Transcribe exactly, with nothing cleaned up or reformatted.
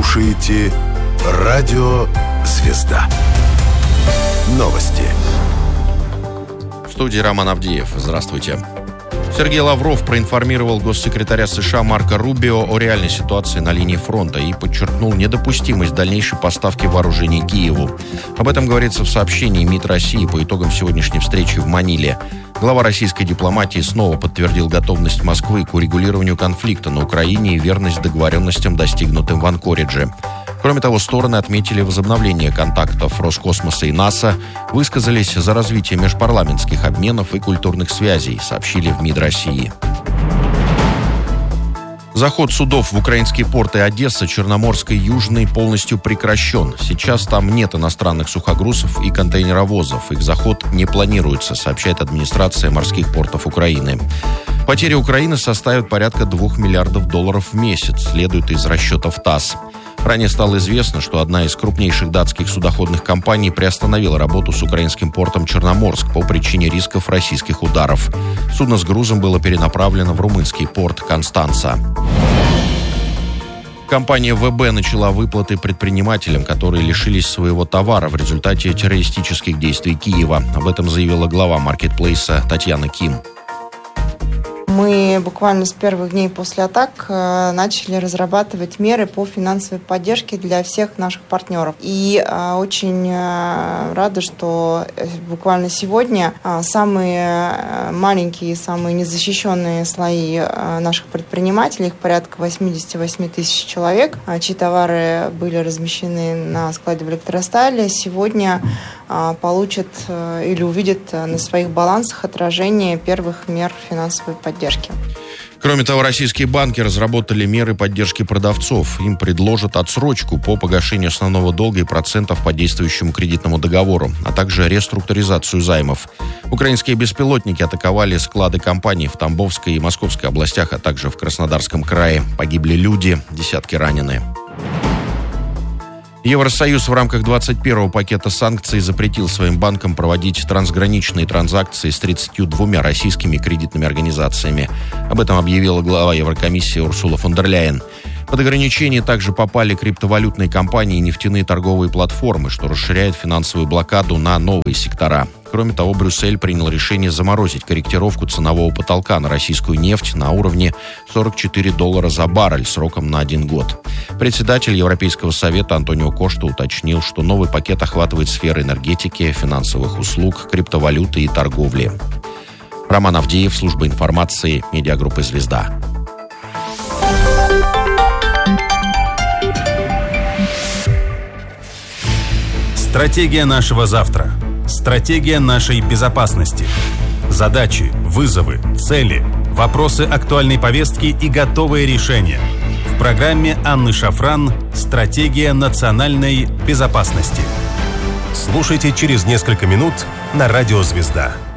слушаете Радио Звезда. Новости. В студии Роман Авдеев. Здравствуйте. Сергей Лавров проинформировал госсекретаря США Марко Рубио о реальной ситуации на линии фронта и подчеркнул недопустимость дальнейшей поставки вооружений Киеву. Об этом говорится в сообщении МИД России по итогам сегодняшней встречи в Маниле. Глава российской дипломатии снова подтвердил готовность Москвы к урегулированию конфликта на Украине и верность договоренностям, достигнутым в Анкоридже. Кроме того, стороны отметили возобновление контактов Роскосмоса и НАСА, высказались за развитие межпарламентских обменов и культурных связей, сообщили в МИД России. Заход судов в украинские порты Одесса, Черноморской, Южный полностью прекращен. Сейчас там нет иностранных сухогрузов и контейнеровозов. Их заход не планируется, сообщает администрация морских портов Украины. Потери Украины составят порядка двух миллиардов долларов в месяц, следует из расчетов ТАСС. Ранее стало известно, что одна из крупнейших датских судоходных компаний приостановила работу с украинским портом Черноморск по причине рисков российских ударов. Судно с грузом было перенаправлено в румынский порт Констанца. Компания ВБ начала выплаты предпринимателям, которые лишились своего товара в результате террористических действий Киева. Об этом заявила глава маркетплейса Татьяна Ким. Мы буквально с первых дней после атак начали разрабатывать меры по финансовой поддержке для всех наших партнеров. И очень рада, что буквально сегодня самые маленькие, самые незащищенные слои наших предпринимателей, их порядка восемьдесят восемь тысяч человек, чьи товары были размещены на складе в Электростале, сегодня получат или увидят на своих балансах отражение первых мер финансовой поддержки. Кроме того, российские банки разработали меры поддержки продавцов. Им предложат отсрочку по погашению основного долга и процентов по действующему кредитному договору, а также реструктуризацию займов. Украинские беспилотники атаковали склады компаний в Тамбовской и Московской областях, а также в Краснодарском крае. Погибли люди, десятки ранены. Евросоюз в рамках двадцать первого пакета санкций запретил своим банкам проводить трансграничные транзакции с тридцатью двумя российскими кредитными организациями. Об этом объявила глава Еврокомиссии Урсула фон дер Ляйен. Под ограничения также попали криптовалютные компании и нефтяные торговые платформы, что расширяет финансовую блокаду на новые сектора. Кроме того, Брюссель принял решение заморозить корректировку ценового потолка на российскую нефть на уровне сорок четыре доллара за баррель сроком на один год. Председатель Европейского совета Антонио Кошта уточнил, что новый пакет охватывает сферы энергетики, финансовых услуг, криптовалюты и торговли. Роман Авдеев, служба информации, медиагруппы «Звезда». Стратегия нашего завтра. Стратегия нашей безопасности. Задачи, вызовы, цели, вопросы актуальной повестки и готовые решения. В программе Анны Шафран «Стратегия национальной безопасности». Слушайте через несколько минут на Радио Звезда.